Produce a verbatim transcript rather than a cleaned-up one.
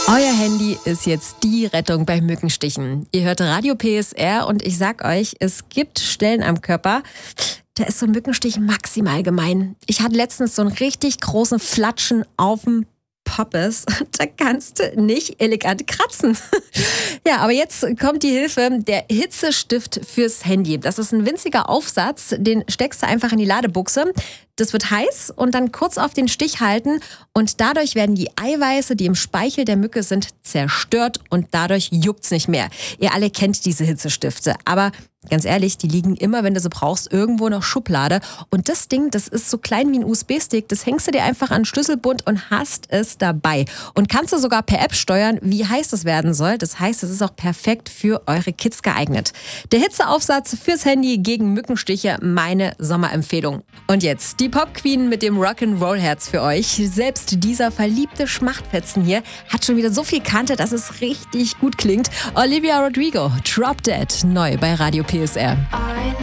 Euer Handy ist jetzt die Rettung bei Mückenstichen. Ihr hört Radio P S R und ich sag euch, es gibt Stellen am Körper, da ist so ein Mückenstich maximal gemein. Ich hatte letztens so einen richtig großen Flatschen auf dem Poppes. Da kannst du nicht elegant kratzen. Ja, aber jetzt kommt die Hilfe, der Hitzestift fürs Handy. Das ist ein winziger Aufsatz, den steckst du einfach in die Ladebuchse. Das wird heiß und dann kurz auf den Stich halten und dadurch werden die Eiweiße, die im Speichel der Mücke sind, zerstört und dadurch juckt's nicht mehr. Ihr alle kennt diese Hitzestifte, aber ganz ehrlich, die liegen immer, wenn du sie brauchst, irgendwo in der Schublade. Und das Ding, das ist so klein wie ein U S B-Stick, das hängst du dir einfach an den Schlüsselbund und hast es dabei. Und kannst du sogar per App steuern, wie heiß es werden soll. Das heißt, es ist auch perfekt für eure Kids geeignet. Der Hitzeaufsatz fürs Handy gegen Mückenstiche, meine Sommerempfehlung. Und jetzt die Pop-Queen mit dem Rock'n'Roll-Herz für euch. Selbst dieser verliebte Schmachtfetzen hier hat schon wieder so viel Kante, dass es richtig gut klingt. Olivia Rodrigo, Drop Dead, neu bei Radio P S R.